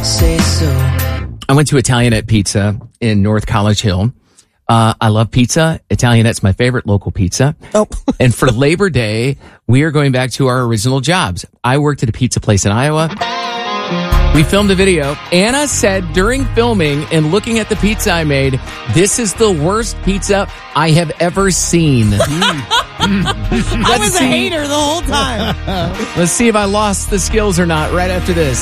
say so. I went to Italianette Pizza in North College Hill. I love pizza. Italianette's my favorite local pizza. Oh. And for Labor Day, we are going back to our original jobs. I worked at a pizza place in Iowa. We filmed a video. Anna said during filming and looking at the pizza I made, this is the worst pizza I have ever seen. I was a hater the whole time. Let's see if I lost the skills or not right after this.